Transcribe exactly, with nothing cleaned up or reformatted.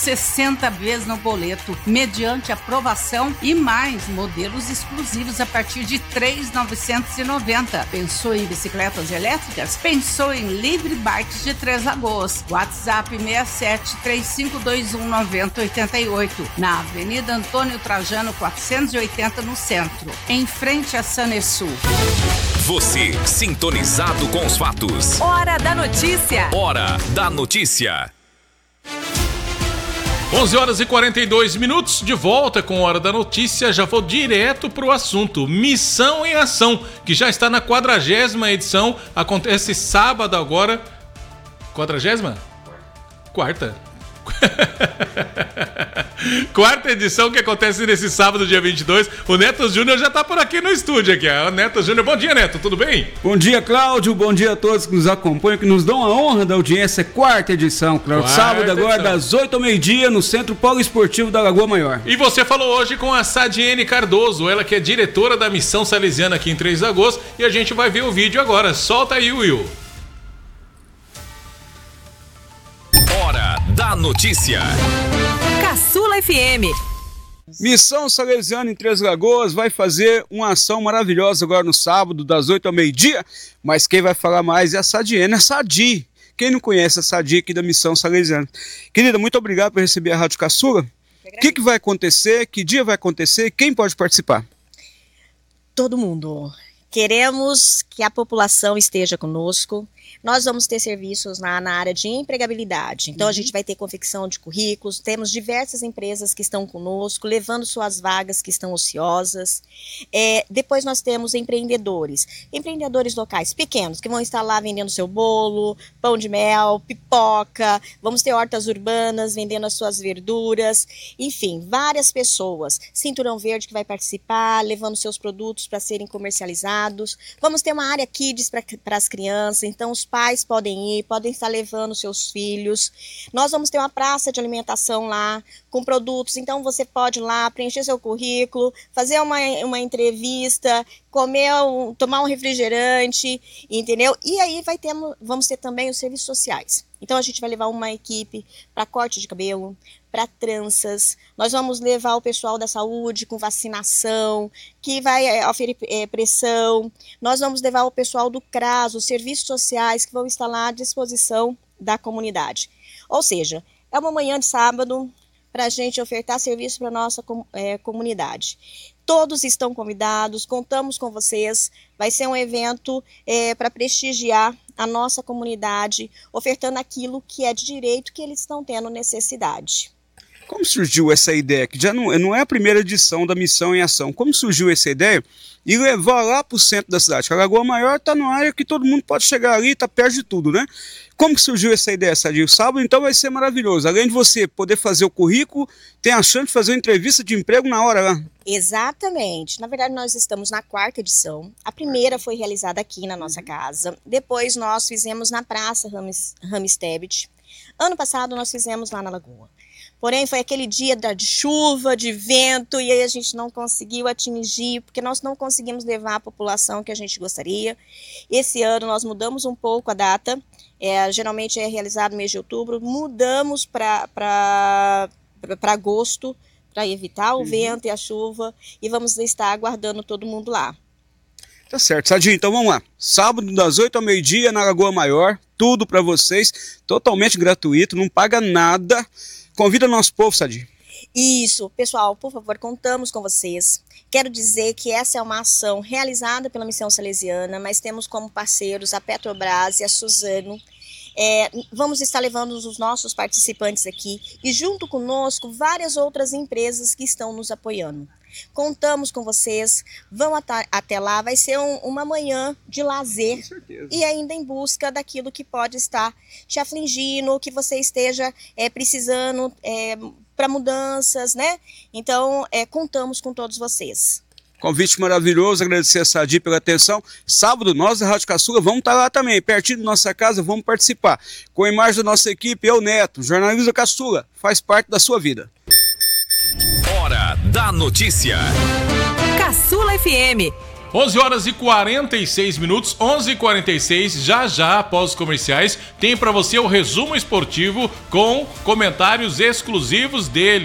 sessenta vezes no boleto, mediante aprovação e mais modelos exclusivos a partir de três mil novecentos e noventa. Pensou em bicicletas elétricas? Pensou em Livre Bikes de Três Lagoas. WhatsApp seis sete três cinco dois um nove zero oito oito, na Avenida Antônio Trajano quatrocentos e oitenta, no centro, em frente a Sanesul. Você, sintonizado com os fatos. Hora da notícia. Hora da notícia. onze horas e quarenta e dois minutos, de volta com Hora da Notícia. Já vou direto pro assunto. Missão em Ação, que já está na quadragésima edição. Acontece sábado agora. Quadragésima? Quarta. Quarta edição que acontece nesse sábado, dia vinte e dois. O Neto Júnior já tá por aqui no estúdio aqui. O Neto Júnior, bom dia, Neto, tudo bem? Bom dia, Cláudio, bom dia a todos que nos acompanham, que nos dão a honra da audiência. Quarta edição, Cláudio. Quarta sábado agora, edição. Das oito ao meio-dia, no Centro Poliesportivo da Lagoa Maior. E você falou hoje com a Sadiene Cardoso, ela que é diretora da Missão Salesiana aqui em Três Lagoas, e a gente vai ver o vídeo agora. Solta aí, Will. Hora da Notícia. Caçula F M. Missão Salesiana em Três Lagoas vai fazer uma ação maravilhosa agora no sábado, das oito ao meio-dia. Mas quem vai falar mais é a Sadiene, a Sadi. Quem não conhece a Sadi aqui da Missão Salesiana? Querida, muito obrigado por receber a Rádio Caçula. O que, que vai acontecer? Que dia vai acontecer? Quem pode participar? Todo mundo. Queremos que a população esteja conosco. Nós vamos ter serviços na, na área de empregabilidade. Então, uhum. a gente vai ter confecção de currículos. Temos diversas empresas que estão conosco, levando suas vagas que estão ociosas. É, depois nós temos empreendedores. Empreendedores locais pequenos, que vão estar lá vendendo seu bolo, pão de mel, pipoca. Vamos ter hortas urbanas vendendo as suas verduras. Enfim, várias pessoas. Cinturão Verde que vai participar, levando seus produtos para serem comercializados. Vamos ter uma área kids para as crianças. Então, os pais podem ir, podem estar levando seus filhos. Nós vamos ter uma praça de alimentação lá, com produtos. Então, você pode ir lá, preencher seu currículo, fazer uma, uma entrevista, comer, um, tomar um refrigerante, entendeu? E aí vai ter, vamos ter também os serviços sociais. Então, a gente vai levar uma equipe para corte de cabelo, para tranças. Nós vamos levar o pessoal da saúde com vacinação, que vai é, oferir é, pressão. Nós vamos levar o pessoal do CRAS, os serviços sociais, que vão estar lá à disposição da comunidade. Ou seja, é uma manhã de sábado para a gente ofertar serviço para a nossa é, comunidade. Todos estão convidados, contamos com vocês. Vai ser um evento é, para prestigiar a nossa comunidade, ofertando aquilo que é de direito que eles estão tendo necessidade. Como surgiu essa ideia? Que já não, não é a primeira edição da Missão em Ação. Como surgiu essa ideia? E levar lá para o centro da cidade. A Lagoa Maior está numa área que todo mundo pode chegar ali, está perto de tudo, né? Como que surgiu essa ideia, Sadio? O sábado, então, vai ser maravilhoso. Além de você poder fazer o currículo, tem a chance de fazer uma entrevista de emprego na hora lá. Exatamente. Na verdade, nós estamos na quarta edição. A primeira foi realizada aqui na nossa casa. Depois, nós fizemos na Praça Rames, Rames Tebet. Ano passado, nós fizemos lá na Lagoa. Porém, foi aquele dia de chuva, de vento, e aí a gente não conseguiu atingir, porque nós não conseguimos levar a população que a gente gostaria. Esse ano nós mudamos um pouco a data, é, geralmente é realizado no mês de outubro, mudamos para agosto, para evitar o uhum. vento e a chuva, e vamos estar aguardando todo mundo lá. Tá certo, Sadinho, então vamos lá. Sábado das oito ao meio-dia na Lagoa Maior, tudo para vocês, totalmente gratuito, não paga nada. Convida o nosso povo, Sadi. Isso, pessoal, por favor, contamos com vocês. Quero dizer que essa é uma ação realizada pela Missão Salesiana, mas temos como parceiros a Petrobras e a Suzano. É, vamos estar levando os nossos participantes aqui e junto conosco várias outras empresas que estão nos apoiando. Contamos com vocês, vão até lá, vai ser um, uma manhã de lazer e ainda em busca daquilo que pode estar te afligindo, que você esteja é, precisando é, para mudanças, né? Então, é, contamos com todos vocês. Convite maravilhoso, agradecer a Sadi pela atenção. Sábado, nós da Rádio Caçula vamos estar lá também, pertinho da nossa casa, vamos participar. Com a imagem da nossa equipe, eu, Neto, jornalista Caçula, faz parte da sua vida. Hora da Notícia. Caçula F M. onze horas e quarenta e seis minutos, onze e quarenta e seis, já já após os comerciais, tem para você o resumo esportivo com comentários exclusivos dele.